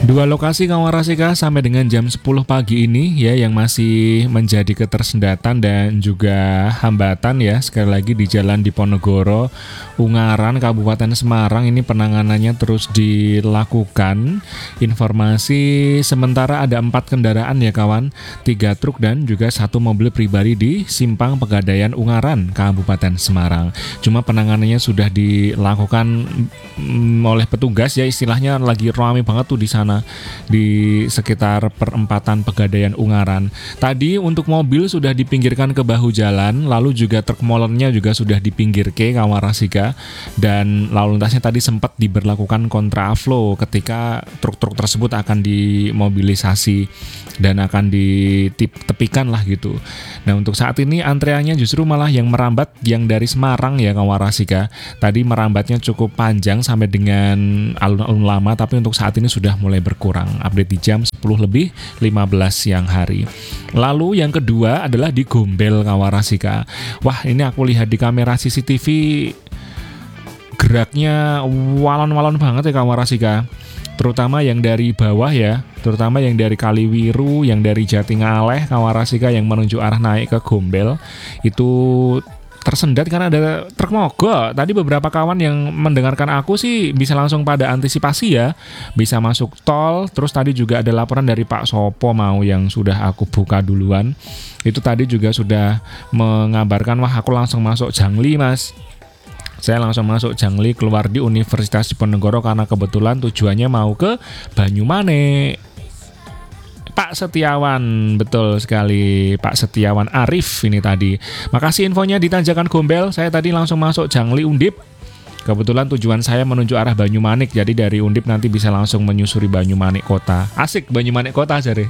Dua lokasi Kawarasika sampai dengan jam 10 pagi ini ya yang masih menjadi ketersendatan dan juga hambatan ya. Sekali lagi di Jalan Diponegoro, Ungaran, Kabupaten Semarang ini penanganannya terus dilakukan. Informasi sementara ada 4 kendaraan ya kawan, 3 truk dan juga 1 mobil pribadi di Simpang Pegadaian Ungaran, Kabupaten Semarang. Cuma penanganannya sudah dilakukan oleh petugas ya, istilahnya lagi ramai banget tuh di sana di sekitar perempatan Pegadaian Ungaran. Tadi untuk mobil sudah dipinggirkan ke bahu jalan, lalu juga truk molennya juga sudah dipinggir ke Kawarasika, dan lalu lintasnya tadi sempat diberlakukan kontraflow ketika truk-truk tersebut akan dimobilisasi dan akan ditepikan lah gitu. Nah untuk saat ini antreannya justru malah yang merambat yang dari Semarang ya Kawarasika. Tadi merambatnya cukup panjang sampai dengan alun-alun lama, tapi untuk saat ini sudah mulai berkurang. Update di jam 10:15 siang hari. Lalu yang kedua adalah di Gombel Kawarasika. Wah ini aku lihat di kamera CCTV geraknya walon-walon banget ya Kawarasika. Terutama yang dari bawah ya, terutama yang dari Kaliwiru, yang dari Jatingaleh Kawarasika yang menuju arah naik ke Gombel itu tersendat karena ada truk mogok. Tadi beberapa kawan yang mendengarkan aku sih bisa langsung pada antisipasi ya, bisa masuk tol. Terus tadi juga ada laporan dari Pak Sopo mau yang sudah aku buka duluan. Itu tadi juga sudah mengabarkan, wah aku langsung masuk Jangli mas. Saya langsung masuk Jangli, keluar di Universitas Diponegoro karena kebetulan tujuannya mau ke Banyumane. Pak Setiawan, betul sekali Pak Setiawan Arif ini tadi. Makasih infonya di Tanjakan Gombel. Saya tadi langsung masuk Jangli Undip. Kebetulan tujuan saya menuju arah Banyumanik. Jadi dari Undip nanti bisa langsung menyusuri Banyumanik kota. Asik Banyumanik kota jare.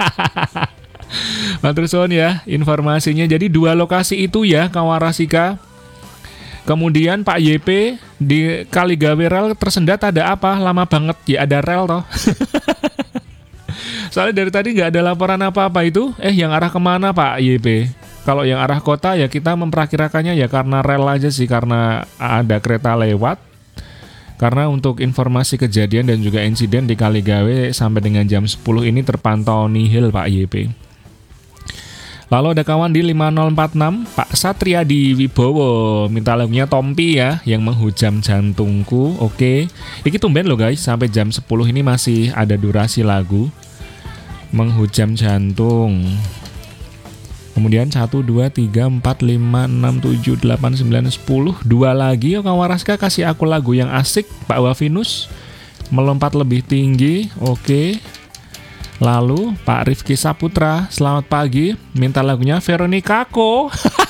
Matur suwun ya informasinya. Jadi 2 lokasi itu ya Kawarasika. Kemudian Pak YP di Kaligawe rel tersendat ada apa? Lama banget ya, ada rel toh. Soalnya dari tadi nggak ada laporan apa-apa itu. Yang arah kemana Pak YP? Kalau yang arah kota ya kita memperkirakannya ya karena rel aja sih, karena ada kereta lewat. Karena untuk informasi kejadian dan juga insiden di Kaligawe sampai dengan jam 10 ini terpantau nihil Pak YP. Lalu ada kawan di 5046 Pak Satriadi Wibowo minta lagunya Tompi ya, yang menghujam jantungku. Oke. Ini tumben loh guys, sampai jam 10 ini masih ada durasi lagu menghujam jantung. Kemudian 1, 2, 3, 4, 5, 6, 7, 8, 9, 10. 2 lagi ya Kawarasika, kasih aku lagu yang asik Pak Wafinus. Melompat lebih tinggi. Oke. Lalu Pak Rifki Saputra, selamat pagi, minta lagunya Veronica Ko.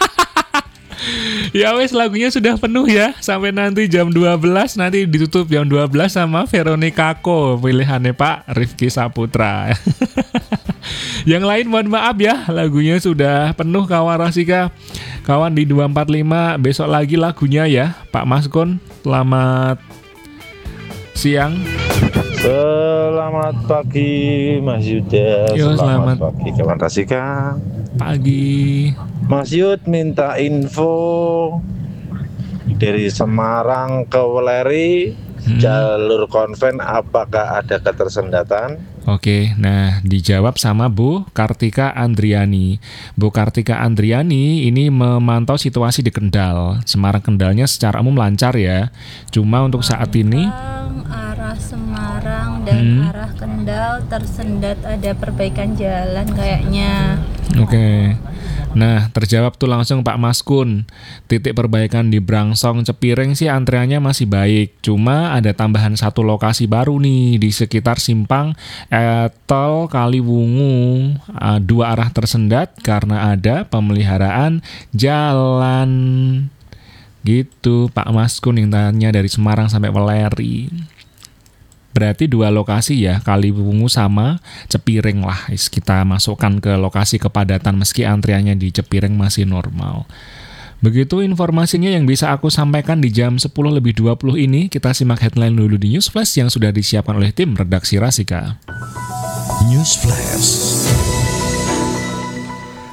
Ya wes, lagunya sudah penuh ya, sampai nanti jam 12, nanti ditutup jam 12 sama Veronica Ko, pilihannya Pak Rifki Saputra. Yang lain mohon maaf ya, lagunya sudah penuh Kawarasika. Kawan di 245 besok lagi lagunya ya Pak Maskon. Selamat siang. Selamat pagi Mas Yuda. Selamat pagi Kawarasika. Pagi. Mas Yud minta info dari Semarang ke Weleri, jalur konven apakah ada ketersendatan? Oke, nah dijawab sama Bu Kartika Andriani. Bu Kartika Andriani ini memantau situasi di Kendal. Semarang Kendalnya secara umum lancar ya. Cuma untuk saat ini arah Semarang dan arah Kendal tersendat, ada perbaikan jalan kayaknya. Oke. Nah, terjawab tuh langsung Pak Maskun. Titik perbaikan di Brangsong Cepiring sih antreannya masih baik. Cuma ada tambahan 1 lokasi baru nih di sekitar Simpang Tol Kaliwungu. 2 arah tersendat karena ada pemeliharaan jalan. Gitu Pak Maskun yang tanya dari Semarang sampai Weleri. Berarti 2 lokasi ya, Kaliwungu sama Cepiring lah. Kita masukkan ke lokasi kepadatan meski antriannya di Cepiring masih normal. Begitu informasinya yang bisa aku sampaikan di jam 10:20 ini. Kita simak headline dulu di News Flash yang sudah disiapkan oleh tim redaksi Rasika. News Flash.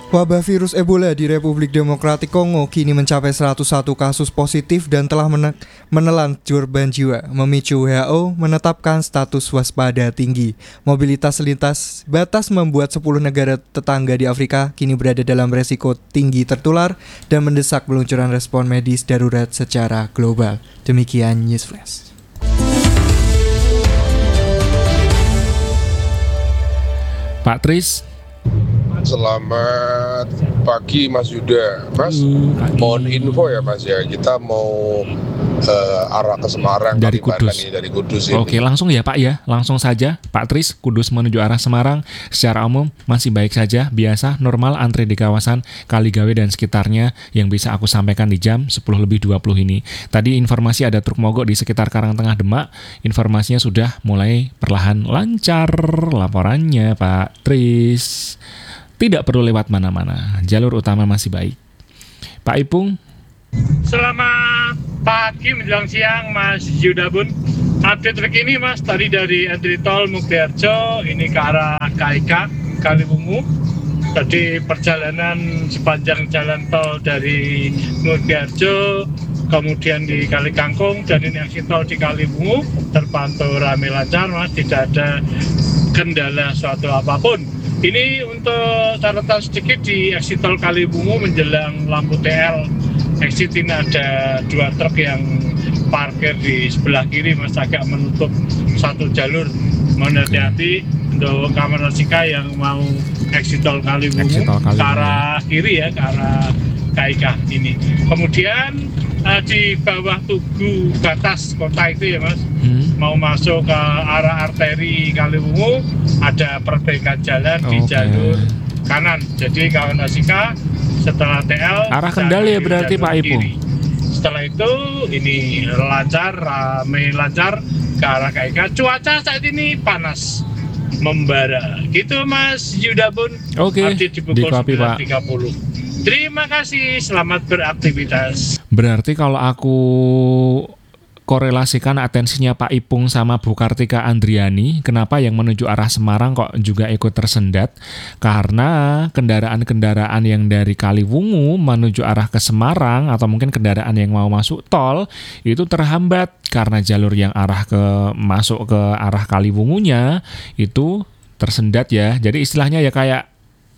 Wabah virus Ebola di Republik Demokratik Kongo kini mencapai 101 kasus positif dan telah menelan korban jiwa, memicu WHO menetapkan status waspada tinggi. Mobilitas lintas batas membuat 10 negara tetangga di Afrika kini berada dalam resiko tinggi tertular dan mendesak peluncuran respon medis darurat secara global. Demikian News Flash. Pak Tris. Selamat pagi Mas Yuda. Mas, mohon info ya Mas ya. Kita mau arah ke Semarang dari Kudus. Dari Kudus ini. Oke, langsung ya Pak ya. Langsung saja Pak Tris, Kudus menuju arah Semarang. Secara umum masih baik saja, biasa, normal antri di kawasan Kaligawe dan sekitarnya yang bisa aku sampaikan di jam 10:20 ini. Tadi informasi ada truk mogok di sekitar Karangtengah Demak. Informasinya sudah mulai perlahan lancar laporannya Pak Tris. Tidak perlu lewat mana-mana, jalur utama masih baik. Pak Ipung. Selamat pagi menjelang siang Mas Yudabun. Update terkini Mas, tadi dari entry tol Mugdiarjo ini ke arah KIK Kaliwungu. Jadi perjalanan sepanjang jalan tol dari Mugdiarjo kemudian di Kali Kangkung dan ini exit tol di Kaliwungu terpantau ramai lancar Mas, tidak ada kendala suatu apapun. Ini untuk catatan sedikit di exit tol Kaliwungu menjelang lampu TL exit ini ada 2 truk yang parkir di sebelah kiri Mas, agak menutup satu jalur. Mohon hati-hati untuk kamera Sika yang mau exit tol Kaliwungu ke arah kiri ya, ke arah KIK ini. Kemudian di bawah Tugu batas kota itu ya Mas, mau masuk ke arah arteri Kaliwungu ada perbaikan jalan di jalur kanan. Jadi kawan Asika setelah TL arah Kendal ya berarti Pak Ibu. Setelah itu ini lancar, ramai lancar ke arah KIK. Cuaca saat ini panas membara. Gitu Mas Yudabun. Oke. Di pukul 9.30. Terima kasih, selamat beraktivitas. Berarti kalau aku korelasikan atensinya Pak Ipung sama Bu Kartika Andriani, kenapa yang menuju arah Semarang kok juga ikut tersendat? Karena kendaraan-kendaraan yang dari Kaliwungu menuju arah ke Semarang atau mungkin kendaraan yang mau masuk tol itu terhambat karena jalur yang masuk ke arah Kaliwungunya itu tersendat ya. Jadi istilahnya ya kayak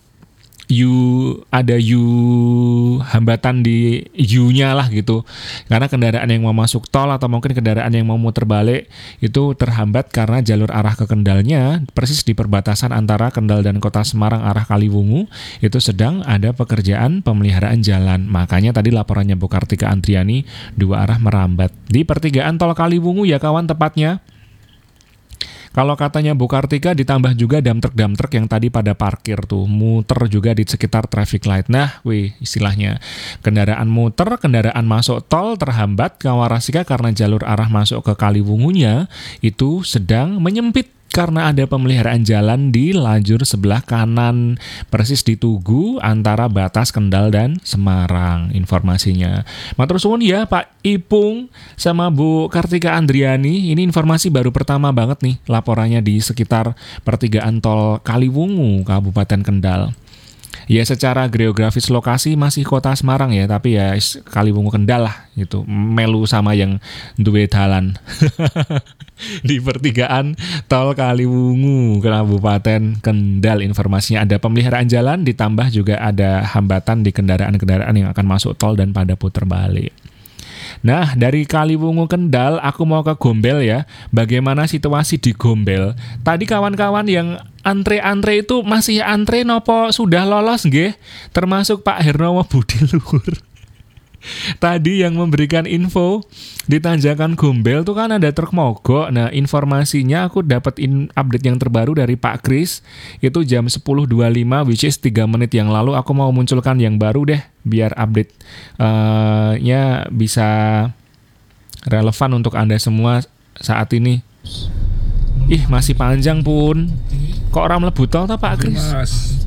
ada hambatan di U-nya lah gitu. Karena kendaraan yang mau masuk tol atau mungkin kendaraan yang mau muter balik itu terhambat karena jalur arah ke Kendalnya persis di perbatasan antara Kendal dan Kota Semarang arah Kaliwungu itu sedang ada pekerjaan pemeliharaan jalan. Makanya tadi laporannya Bu Kartika Andriani 2 arah merambat. Di pertigaan tol Kaliwungu ya kawan tepatnya. Kalau katanya Bu Kartika ditambah juga dump truck yang tadi pada parkir tuh, muter juga di sekitar traffic light. Nah, istilahnya kendaraan muter, kendaraan masuk tol terhambat Kawarasika karena jalur arah masuk ke Kaliwungunya itu sedang menyempit karena ada pemeliharaan jalan di lajur sebelah kanan persis di Tugu antara batas Kendal dan Semarang informasinya. Matur suwun ya Pak Ipung sama Bu Kartika Andriani. Ini informasi baru pertama banget nih laporannya di sekitar pertigaan tol Kaliwungu Kabupaten Kendal. Ya secara geografis lokasi masih kota Semarang ya, tapi ya Kaliwungu Kendal lah gitu, melu sama yang duwe dalan. Di pertigaan tol Kaliwungu Kabupaten Kendal informasinya ada pemeliharaan jalan ditambah juga ada hambatan di kendaraan-kendaraan yang akan masuk tol dan pada putar balik. Nah, dari Kaliwungu Kendal aku mau ke Gombel ya. Bagaimana situasi di Gombel? Tadi kawan-kawan yang antre-antre itu masih antre nopo sudah lolos nggih? Termasuk Pak Hernowo Budi Luhur. Tadi yang memberikan info di Tanjakan Gombel tuh kan ada truk mogok. Nah, informasinya aku dapat update yang terbaru dari Pak Kris. Itu jam 10.25 which is 3 menit yang lalu. Aku mau munculkan yang baru deh biar update-nya bisa relevan untuk Anda semua saat ini. Ih, masih panjang pun. Kok orang mlebu tol ta Pak Kris? Mas,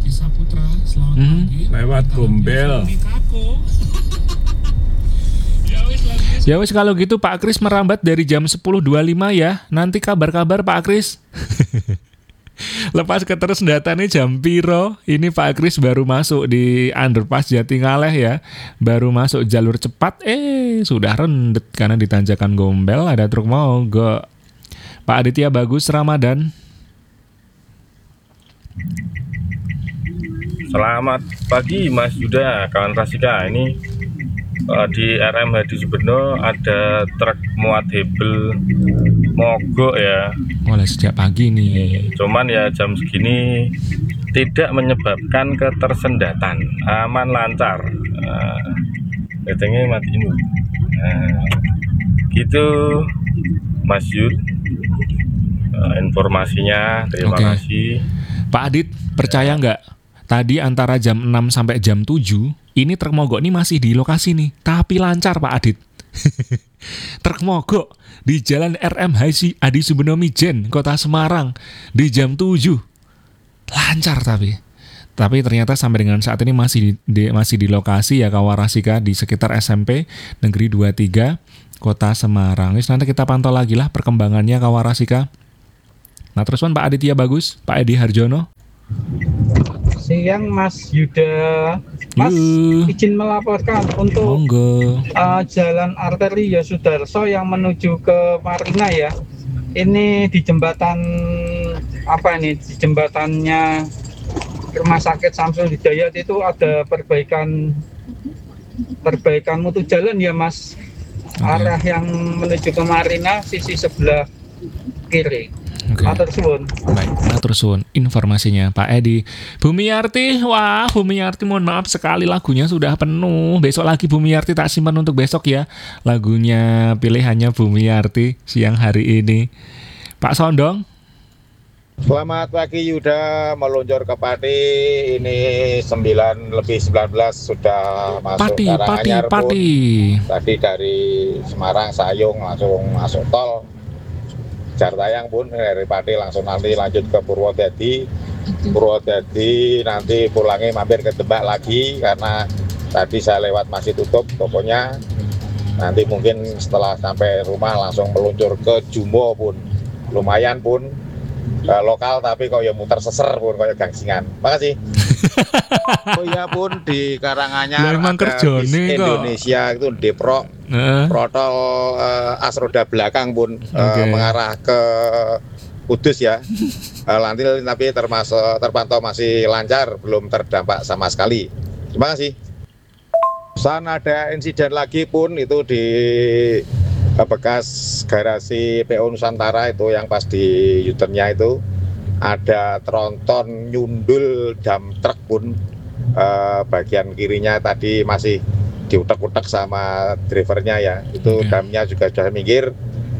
lewat Gombel. Ya wis kalau gitu Pak Kris merambat dari jam 10.25 ya. Nanti kabar-kabar Pak Kris. Lepas ketersendatannya jam piro? Ini Pak Kris baru masuk di underpass Jatingaleh ya. Baru masuk jalur cepat, sudah rendet karena di tanjakan Gombel ada truk mogok. Pak Aditya Bagus Ramadan. Selamat pagi Mas Yuda, kawan Rasika. Ini di RM Hadi Suberno ada truk muat hebel mogok ya. Mulai sejak pagi nih. Cuman ya jam segini tidak menyebabkan ketersendatan, aman lancar. Betengnya matiin. Gitu Mas Yud. Informasinya, terima kasih. Pak Adit, percaya nggak? Tadi antara jam 6 sampai jam 7, ini truk mogok ini masih di lokasi nih. Tapi lancar Pak Adit. Truk mogok di Jalan RM Hadi Suberno Mijen, Kota Semarang, di jam 7. Lancar tapi ternyata sampai dengan saat ini masih di lokasi ya Kawarasika, di sekitar SMP Negeri 23, Kota Semarang. Nanti kita pantau lagi lah perkembangannya Kawarasika. Nah terus Pak Aditya Bagus, Pak Edi Harjono. Siang Mas Yuda, Mas izin melaporkan untuk jalan arteri Yosudarso yang menuju ke Marina ya. Ini di jembatan di jembatannya Rumah Sakit Samsul Hidayat itu ada perbaikan mutu jalan ya Mas. Arah yang menuju ke Marina sisi sebelah kiri. Matur suwun. Baik, matur suwun informasinya Pak Edi. Bumi Yarti, Bumi Yarti mohon maaf sekali lagunya sudah penuh. Besok lagi Bumi Yarti tak simpan untuk besok ya. Lagunya pilihannya Bumi Yarti siang hari ini. Pak Sondong. Selamat pagi Yuda, meluncur ke Pati. Ini 9:19 sudah masuk Karanganyar pun. Tadi dari Semarang Sayung langsung masuk tol. Jartayang pun dari Pati langsung nanti lanjut ke Purwodadi nanti pulangnya mampir ke Demak lagi karena tadi saya lewat masih tutup tokonya. Nanti mungkin setelah sampai rumah langsung meluncur ke Jumo pun lumayan pun lokal tapi kok ya muter seser pun kayak gangsingan. Makasih. Oh iya pun di Karanganyar ada bis Indonesia itu Depro protol Asroda belakang pun mengarah ke Kudus ya. Nanti tapi terpantau masih lancar, belum terdampak sama sekali. Terima kasih. Sana ada insiden lagi pun itu di bekas garasi PO Nusantara itu yang pas di U-turn-nya itu ada tronton nyundul dam truk pun bagian kirinya tadi masih diutek-utek sama drivernya ya. Itu damnya juga sudah minggir,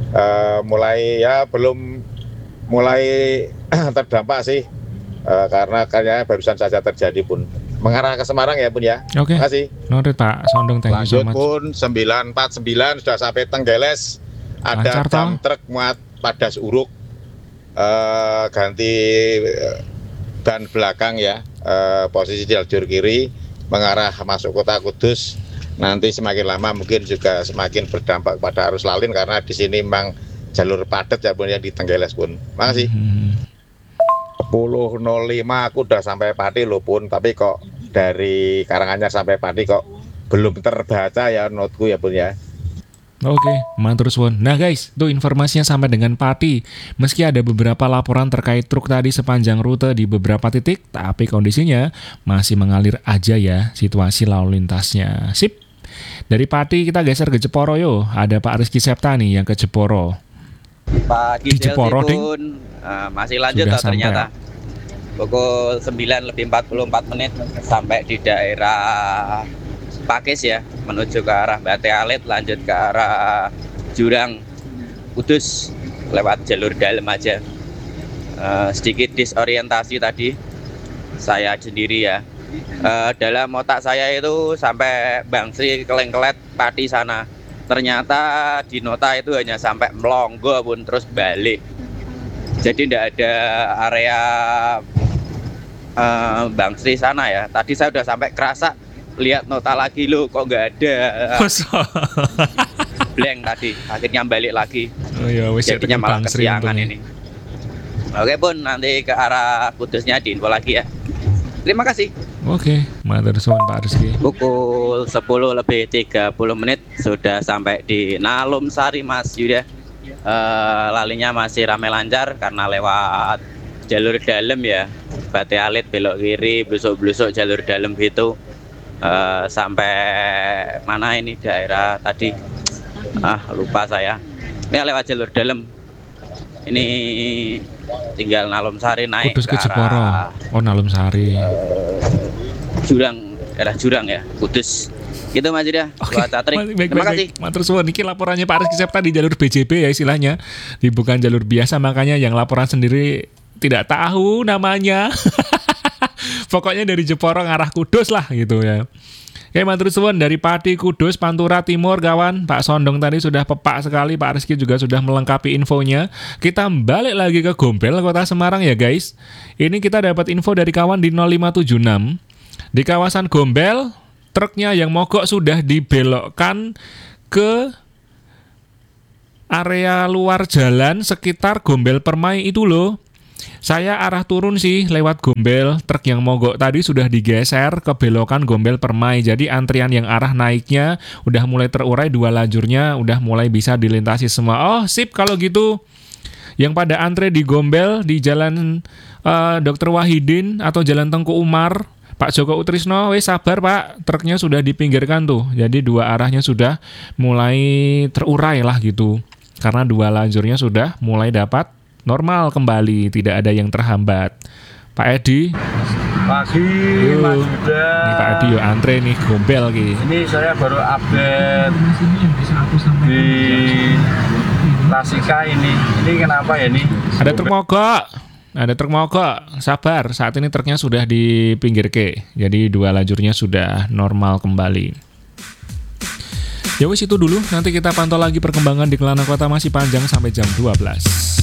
belum mulai terdampak sih karena kayaknya barusan saja terjadi pun. Mengarah ke Semarang ya pun ya. Oke. Terima kasih. Noted Pak Sondong, thank you so much. Lanjut pun 949 sudah sampai Tenggeles. Ada dam truk muat padas uruk. Ganti ban belakang ya. Posisi di lajur kiri mengarah masuk kota Kudus. Nanti semakin lama mungkin juga semakin berdampak pada arus lalin karena di sini memang jalur padat ya pun yang di Tenggeles pun. Makasih. 10.05 aku udah sampai Pati loh pun, tapi kok dari Karanganyar sampai Pati kok belum terbaca ya notku ya pun ya. Oke, matur suwun. Nah guys, itu informasinya sampai dengan Pati. Meski ada beberapa laporan terkait truk tadi sepanjang rute di beberapa titik, tapi kondisinya masih mengalir aja ya situasi lalu lintasnya. Sip. Dari Pati kita geser ke Jeporo yo. Ada Pak Rizky Septa nih yang ke Jeporo. Di Jeporo pun masih lanjut ternyata. Pukul 9:44 sampai di daerah Pakis ya, menuju ke arah Bate Alit, lanjut ke arah Jurang Kudus lewat jalur dalam aja. Sedikit disorientasi tadi saya sendiri ya. Dalam otak saya itu sampai Bangsri, Kelengkelet, Pati sana. Ternyata di nota itu hanya sampai Melonggo pun terus balik. Jadi tidak ada area Bangsri sana ya. Tadi saya udah sampai kerasa lihat nota lagi loh, kok nggak ada. Blank tadi, akhirnya balik lagi. Oh iya, jadinya malah kesiangan ini. Oke Bun, nanti ke arah Kudusnya diinfo lagi ya. Terima kasih. Oke, matur suwun Pak Rizky. Pukul 10:30 sudah sampai di Nalum Sari Mas Yuda. Lalinya masih ramai lancar karena lewat jalur dalam ya. Bate Alit belok kiri, blusuk-blusuk jalur dalam gitu. Sampai mana ini daerah tadi? Lupa saya. Ini lewat jalur dalam. Ini tinggal Nalum Sari naik Kudus ke Jeporo. Oh, Nalum Sari. Jurang, daerah Jurang ya, Kudus. Gitu Mas Yuda. Cuaca terik. Terima kasih. Matur suwun. Niki laporannya Pak Rizky Septa di jalur BJB ya istilahnya. Bukan jalur biasa, makanya yang laporan sendiri tidak tahu namanya. Pokoknya dari Jeporo ngarah Kudus lah gitu ya. Oke, matur suwun dari Pati Kudus Pantura Timur kawan. Pak Sondong tadi sudah pepak sekali, Pak Rizky juga sudah melengkapi infonya. Kita balik lagi ke Gombel Kota Semarang ya guys. Ini kita dapat info dari kawan di 0576. Di kawasan Gombel, truknya yang mogok sudah dibelokkan ke area luar jalan sekitar Gombel Permai itu loh. Saya arah turun sih lewat Gombel, truk yang mogok tadi sudah digeser ke belokan Gombel Permai. Jadi antrian yang arah naiknya udah mulai terurai, 2 lajurnya udah mulai bisa dilintasi semua. Oh sip kalau gitu. Yang pada antre di Gombel di jalan Dr. Wahidin atau jalan Tengku Umar, Pak Joko Utrisno, wes sabar Pak, truknya sudah dipinggirkan tuh. Jadi 2 arahnya sudah mulai terurai lah gitu. Karena 2 lajurnya sudah mulai dapat normal kembali, tidak ada yang terhambat. Pak Edi. Pagi Mas Yuda. Ini Pak Edi yo antre nih Gombel ki. Ini saya baru update di Tasika ini. Ini kenapa ya nih? Ada truk mogok. Ada truk mogok. Sabar, saat ini truknya sudah di pinggir ke. Jadi 2 lajurnya sudah normal kembali. Ya wis itu dulu. Nanti kita pantau lagi perkembangan di Kelana Kota masih panjang sampai jam 12.